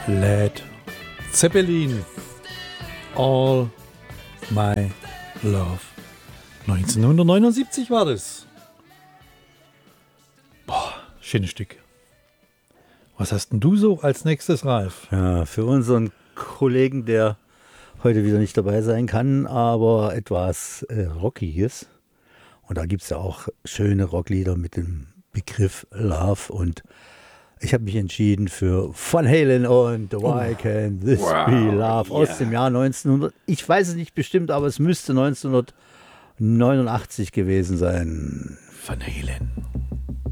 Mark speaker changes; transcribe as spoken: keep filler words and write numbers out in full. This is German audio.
Speaker 1: Led Zeppelin, All My Love. neunzehnhundertneunundsiebzig war das. Boah, schönes Stück. Was hast denn du so als nächstes, Ralf?
Speaker 2: Ja, für unseren Kollegen, der heute wieder nicht dabei sein kann, aber etwas äh, Rockiges. Und da gibt es ja auch schöne Rocklieder mit dem Begriff Love. Und ich habe mich entschieden für Van Halen und Why Can This
Speaker 1: Wow,
Speaker 2: Be Love aus
Speaker 1: yeah.
Speaker 2: dem Jahr neunzehnhundert. Ich weiß es nicht bestimmt, aber es müsste neunzehnhundertneunundachtzig gewesen sein.
Speaker 1: Van Halen.